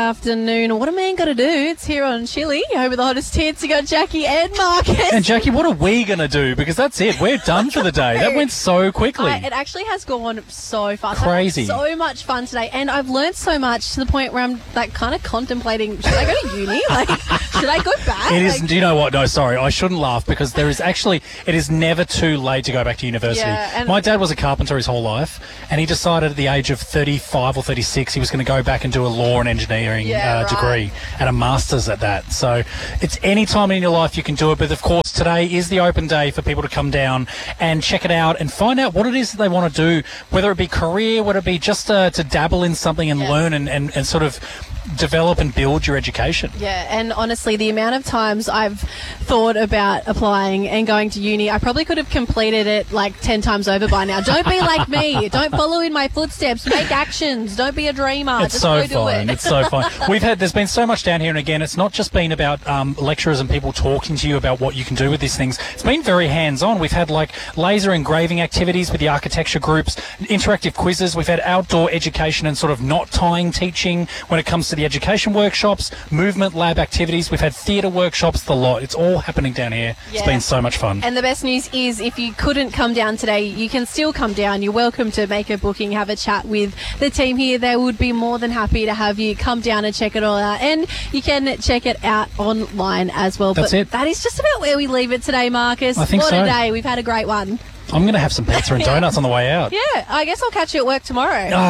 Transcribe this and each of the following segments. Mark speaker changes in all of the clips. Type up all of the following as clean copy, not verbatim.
Speaker 1: Afternoon. What a man got to do? It's here on Chili. Over the hottest hits, you got Jackie and Marcus.
Speaker 2: And Jackie, what are we going to do? Because that's it. We're done for the day. That went so quickly.
Speaker 1: It actually has gone so fast.
Speaker 2: Crazy.
Speaker 1: I've had so much fun today, and I've learned so much to the point where I'm like kind of contemplating: should I go to uni? Like, should I go back?
Speaker 2: It is. Do you know what? No, sorry, I shouldn't laugh because there is actually. It is never too late to go back to university.
Speaker 1: Yeah,
Speaker 2: my dad was a carpenter his whole life, and he decided at the age of 35 or 36 he was going to go back and do a law and engineering degree and a master's at that. So it's any time in your life you can do it. But of course, today is the open day for people to come down and check it out and find out what it is that they want to do, whether it be career, whether it be just to dabble in something and learn and sort of develop and build your education.
Speaker 1: Yeah, and honestly, the amount of times I've thought about applying and going to uni, I probably could have completed it like 10 times over by now. Don't be like me. Don't follow in my footsteps. Make actions. Don't be a dreamer.
Speaker 2: It's
Speaker 1: just
Speaker 2: so
Speaker 1: go do
Speaker 2: fun.
Speaker 1: it.
Speaker 2: It's so fun. There's been so much down here, and again, it's not just been about lecturers and people talking to you about what you can do with these things. It's been very hands-on. We've had like laser engraving activities with the architecture groups, interactive quizzes. We've had outdoor education and sort of knot tying teaching when it comes to the education workshops, movement lab activities. We've had theatre workshops, the lot. It's all happening down here.
Speaker 1: Yeah.
Speaker 2: It's been so much fun.
Speaker 1: And the best news is if you couldn't come down today, you can still come down. You're welcome to make a booking, have a chat with the team here. They would be more than happy to have you come down and check it all out. And you can check it out online as well.
Speaker 2: That's it.
Speaker 1: That is just about where we leave it today, Marcus.
Speaker 2: I think
Speaker 1: what
Speaker 2: so.
Speaker 1: a day. We've had a great one.
Speaker 2: I'm going to have some pizza and donuts on the way out.
Speaker 1: Yeah, I guess I'll catch you at work tomorrow. See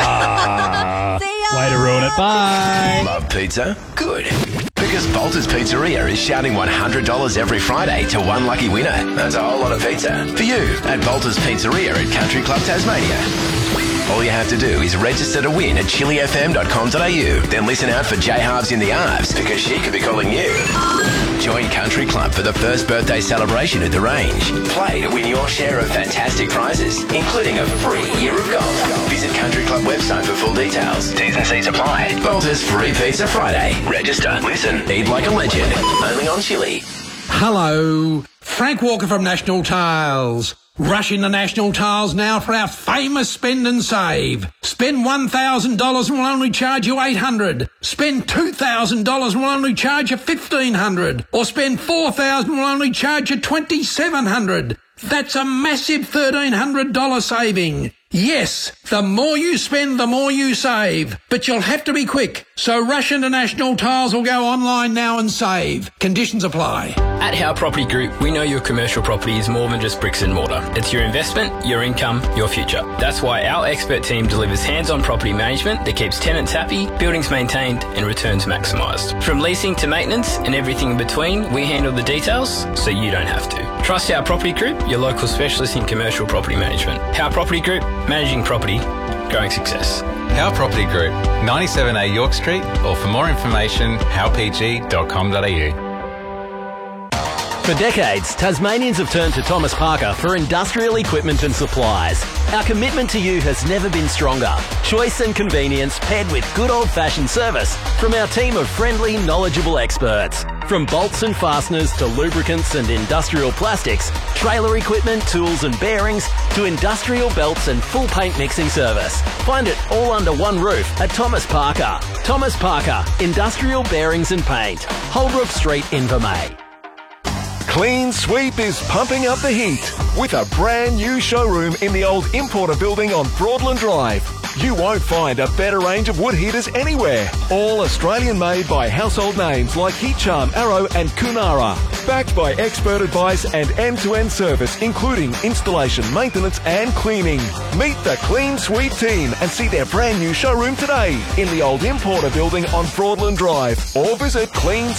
Speaker 1: ya.
Speaker 2: Way to ruin it. Bye.
Speaker 3: Love pizza? Good. Because Bolter's Pizzeria is shouting $100 every Friday to one lucky winner. That's a whole lot of pizza. For you at Bolter's Pizzeria at Country Club Tasmania. All you have to do is register to win at chilifm.com.au. Then listen out for J Halves in the Arves because she could be calling you. Join Country Club for the first birthday celebration at the range. Play to win your share of fantastic prizes, including a free year of golf. Visit Country Club website for full details. T's and C's apply. Bolter's Free Pizza Friday. Register, listen, eat like a legend. Only on Chili.
Speaker 4: Hello, Frank Walker from National Tiles. Rush into National Tiles now for our famous spend and save. Spend $1,000 and we'll only charge you $800. Spend $2,000 and we'll only charge you $1,500. Or spend $4,000 and we'll only charge you $2,700. That's a massive $1,300 saving. Yes, the more you spend, the more you save. But you'll have to be quick. So rush into National Tiles or go online now and save. Conditions apply.
Speaker 5: At Howe Property Group, we know your commercial property is more than just bricks and mortar. It's your investment, your income, your future. That's why our expert team delivers hands-on property management that keeps tenants happy, buildings maintained and returns maximised. From leasing to maintenance and everything in between, we handle the details so you don't have to. Trust Howe Property Group, your local specialist in commercial property management. Howe Property Group, managing property, growing success.
Speaker 6: Howe Property Group, 97A York Street, or for more information, howpg.com.au.
Speaker 7: For decades, Tasmanians have turned to Thomas Parker for industrial equipment and supplies. Our commitment to you has never been stronger. Choice and convenience paired with good old-fashioned service from our team of friendly, knowledgeable experts. From bolts and fasteners to lubricants and industrial plastics, trailer equipment, tools and bearings, to industrial belts and full paint mixing service. Find it all under one roof at Thomas Parker. Thomas Parker, Industrial Bearings and Paint. Holbrook Street, Invermay.
Speaker 8: Clean Sweep is pumping up the heat with a brand new showroom in the old Importer building on Broadland Drive. You won't find a better range of wood heaters anywhere. All Australian made by household names like Heat Charm, Arrow and Kunara. Backed by expert advice and end-to-end service including installation, maintenance and cleaning. Meet the Clean Sweep team and see their brand new showroom today in the old Importer building on Broadland Drive or visit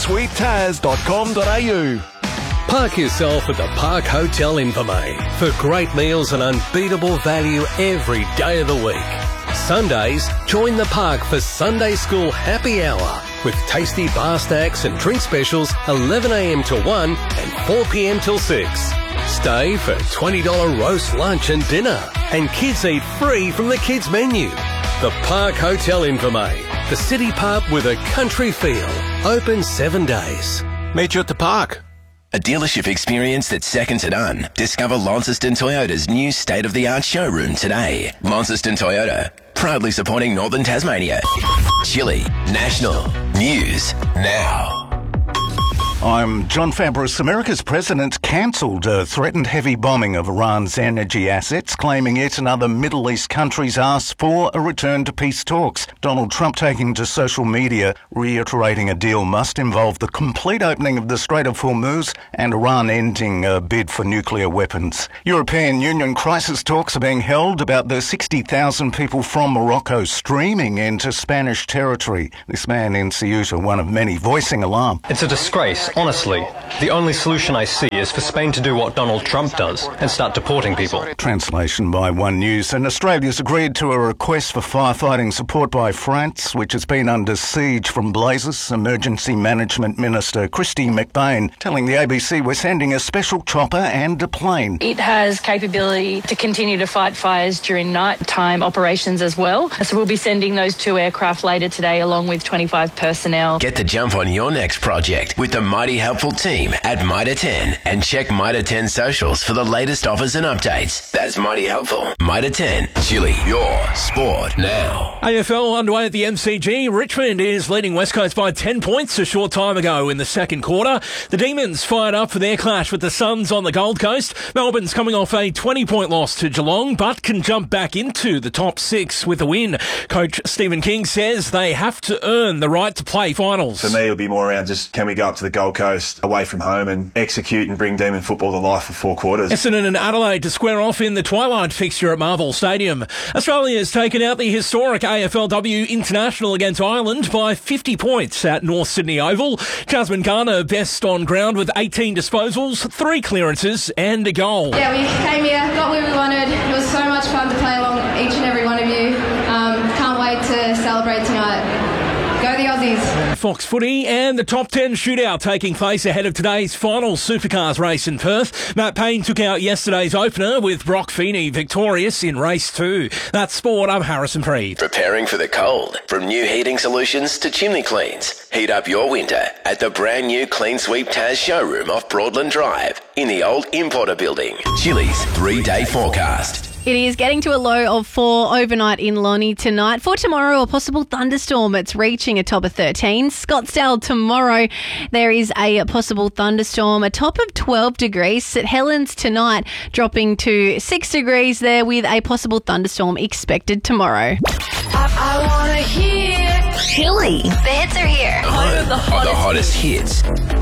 Speaker 8: cleansweeptaz.com.au.
Speaker 9: Park yourself at the Park Hotel Invermay for great meals and unbeatable value every day of the week. Sundays, join the park for Sunday School Happy Hour with tasty bar stacks and drink specials 11am to 1 and 4pm till 6. Stay for $20 roast lunch and dinner and kids eat free from the kids menu. The Park Hotel Invermay, the city pub with a country feel. Open 7 days.
Speaker 3: Meet you at the park. A dealership experience that's second to none. Discover Launceston Toyota's new state-of-the-art showroom today. Launceston Toyota. proudly supporting Northern Tasmania. Chili National News Now.
Speaker 10: I'm John Fabris. America's president cancelled a threatened heavy bombing of Iran's energy assets, claiming it and other Middle East countries asked for a return to peace talks. Donald Trump taking to social media, reiterating a deal must involve the complete opening of the Strait of Hormuz and Iran ending a bid for nuclear weapons. European Union crisis talks are being held about the 60,000 people from Morocco streaming into Spanish territory. This man in Ceuta, one of many, voicing alarm.
Speaker 11: It's a disgrace. Honestly, the only solution I see is for Spain to do what Donald Trump does and start deporting people.
Speaker 10: Translation by One News. And Australia's agreed to a request for firefighting support by France, which has been under siege from blazes. Emergency Management Minister Christine McBain telling the ABC we're sending a special chopper and a plane.
Speaker 12: It has capability to continue to fight fires during nighttime operations as well. So we'll be sending those 2 aircraft later today along with 25 personnel.
Speaker 3: Get the jump on your next project with the Mighty Helpful team at Mitre 10 and check Mitre 10 socials for the latest offers and updates. That's Mighty Helpful. Mitre 10, Chili, your sport now.
Speaker 13: AFL underway at the MCG. Richmond is leading West Coast by 10 points a short time ago in the second quarter. The Demons fired up for their clash with the Suns on the Gold Coast. Melbourne's coming off a 20-point loss to Geelong, but can jump back into the top 6 with a win. Coach Stephen King says they have to earn the right to play finals.
Speaker 14: For me, it'll be more around just can we go up to the Gold Coast away from home and execute and bring Demon football to life for 4 quarters. Essendon
Speaker 13: and Adelaide to square off in the twilight fixture at Marvel Stadium. Australia has taken out the historic AFLW International against Ireland by 50 points at North Sydney Oval. Jasmine Garner best on ground with 18 disposals, 3 clearances and a goal.
Speaker 15: Yeah, we came here, got where we wanted. It was so much fun to play along each and every one of you. Can't wait to celebrate tonight. Go the Aussies.
Speaker 13: Fox Footy and the top 10 shootout taking place ahead of today's final Supercars race in Perth. Matt Payne took out yesterday's opener with Brock Feeney victorious in race 2. That's sport. I'm Harrison Preeve.
Speaker 3: Preparing for the cold. From new heating solutions to chimney cleans. Heat up your winter at the brand new Clean Sweep Taz showroom off Broadland Drive in the old Importer building. Chili's 3-day forecast.
Speaker 1: It is getting to a low of 4 overnight in Lonnie tonight. For tomorrow, a possible thunderstorm. It's reaching a top of 13. Scottsdale tomorrow, there is a possible thunderstorm, a top of 12 degrees. St Helens tonight, dropping to 6 degrees there with a possible thunderstorm expected tomorrow.
Speaker 16: I want to hear Chili. The hits are here.
Speaker 3: The hottest hits.